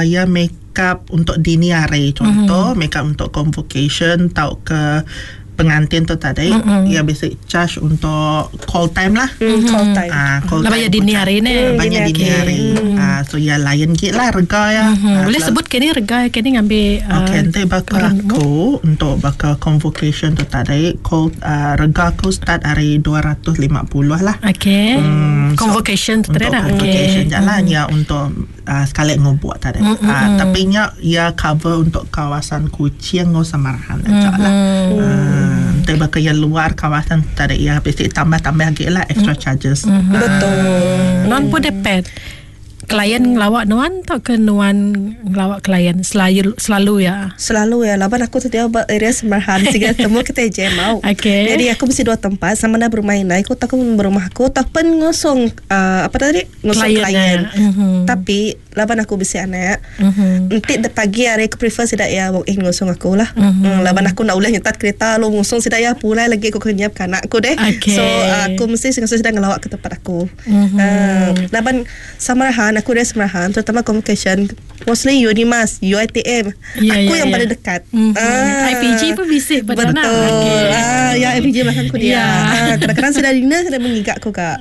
ya makeup untuk dini hari, contoh makeup untuk convocation tau ke pengantin tu tadi, ya basic charge untuk call time lah. Call time. Call Banyak dini hari ni. Banyak dini hari. So ya layan git lah rega ya. Boleh sebut kini rega kini ngambil nanti bakal aku untuk bakal convocation tu tadi call rega aku start hari 250 lah. Okay. Convocation tu tadi untuk nak. convocation jalan ya untuk sekali ngobuat tadi. Tapi ya cover untuk kawasan Kuching atau Samarahan aja lah. Nanti bakal yang luar kawasan tadi ya basic tambah-tambah lagi lah extra charges. Betul. Non pun dapat. Klien ngelawak nuan atau ke nuan ngelawak klien selalu ya? Selalu ya. Laban aku tu dia area Samarahan. Sehingga semua kita jam out. Okay. Jadi aku mesti dua tempat. Sama ada bermain lah. Aku takut berumah aku. Tak pun ngosong apa tadi? Ngosong klien. Tapi laban aku bisa anak. Nanti pagi hari aku prefer sidak ya walk in ngosong aku lah. Laban aku nak ulah nyetat kereta lo ngosong sidak ya pulai lagi aku kenyap kanak aku deh. Okay. So aku mesti ngosong sidak ngelawak ke tempat aku. Laban Samarahan aku dari Samarahan terutama communication mostly Unimas, UiTM. Aku yang paling dekat. IPG pun bisik pada anak. Betul. Ya IPG belakang aku dia. Kadang-kadang sudah dinner sudah mengigak aku kak.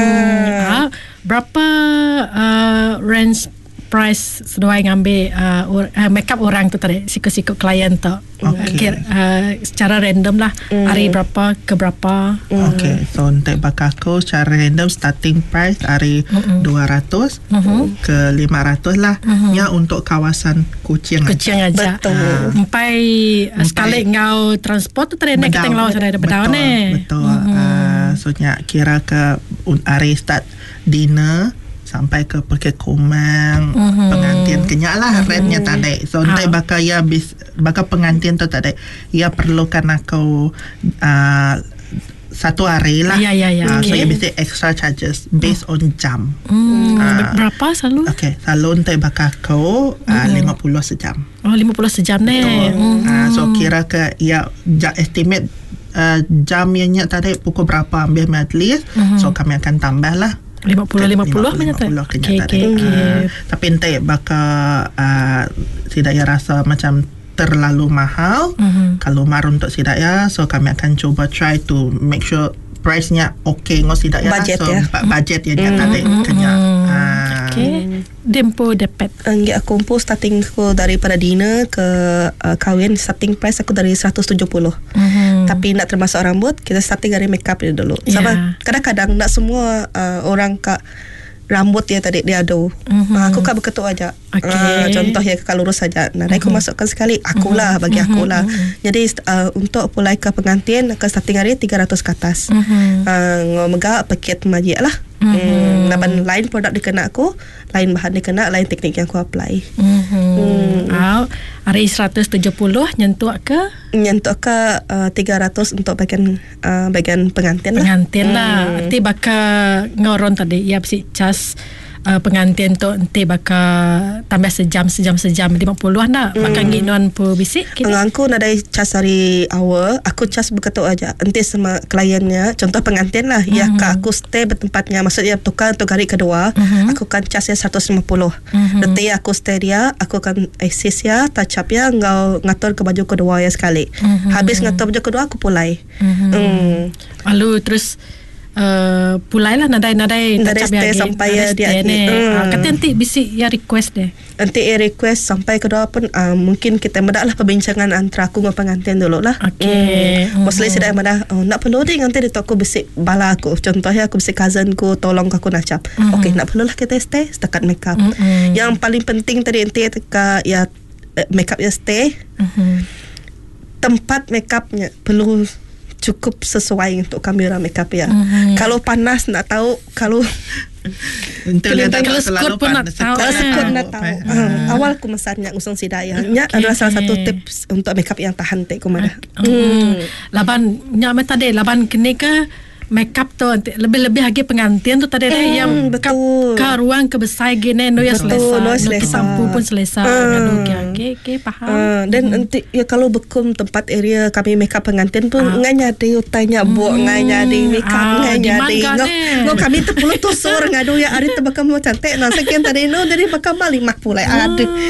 Berapa range price sesuai ngambil makeup orang tu tadi sikut-sikut klien tu. Secara random lah hari berapa ke berapa. Okay, so untuk bakal aku secara random starting price hari 200 ke 500 lah. Ya untuk kawasan Kuching aja. Betul. Sampai sekali ngau transport tu tadi nak kita ngau sudah ada bedau ni. Betul. So kira ke hari start dinner sampai ke Bukit Kumang, pengantin kenyak lah rentnya tadi. So nanti bakal ya bakal pengantin tu tadi ya perlukan aku satu hari lah. So ya bisa extra charges based on jam. Berapa selalu? Okay, selalu nanti bakal aku 50 sejam. Oh 50 sejam ni. So kira ke ya estimate jam yang tadi pukul berapa ambil majlis. So kami akan tambah lah 50 tapi ente bakal tidak ya rasa macam terlalu mahal kalau mar untuk tidak ya, so kami akan coba try to make sure price-nya okay ngos tidak ya, budget so ya. Budget yang tadi kena Dempo dapat aku pun starting aku daripada dinner ke kahwin, starting price aku dari 170. Tapi nak termasuk rambut, kita starting dari makeup dia dulu. Sebab kadang-kadang nak semua orang kak rambut dia tadi dia ada. Aku kak berketuk aja. Contoh ya kalau lurus saja. Nah, aku masukkan sekali akulah bagi akulah. Jadi untuk pulai ke pengantin ke starting hari 300 ke atas. Ngomega paket majik lah. Lain produk dikena aku, lain bahan dikena, lain teknik yang aku apply. Hari 170 nyentuh ke 300 untuk bagian pengantin lah. Pengantin lah. Nanti bakal ngoron tadi ya besi cas pengantin tu nanti bakal tambah sejam 50 nak bakal nginuan pu bisik aku nak dari cas hari awal aku cas berketuk aja nanti sama kliennya contoh pengantin lah ya kak aku stay bertempatnya maksudnya tukar untuk hari kedua aku kan cas ya 150 nanti aku stay dia aku kan assist ya touch up ya ngatur ke baju kedua ya sekali habis ngatur baju kedua aku pulai lalu terus pulai lah nadai stay sampai dia kata nanti bisik ya request deh nanti request sampai kedua pun mungkin kita medak lah perbincangan antara aku dengan pengantin dulu lah mostly sudah medak nak perlu ding nanti dia aku bisik bala aku contohnya aku bisik cousinku tolong aku nak cap nak perlu lah kita stay setakat makeup yang paling penting tadi nanti ya makeup ya stay tempat makeupnya perlu cukup sesuai untuk kamera makeup ya. Kalau panas nak tahu, kalau skut pun nak tahu. Awal aku mesarnya usung sidaya. Nya adalah salah satu tips untuk makeup yang tahan tek kumada. Laban nya tadi laban kini ke makeup tu lebih-lebih lagi pengantin tu tadi yang ke ruang ke besar gini no ya selesa sampu pun selesa okay faham dan nanti ya kalau bekum tempat area kami makeup pengantin pun nganyadi tanya buat nganyadi makeup nganyadi kami tu perlu tusur ngadu ya ari tu bakal mau cantik nah sekian tadi no dari bakal balik mak pulai aduh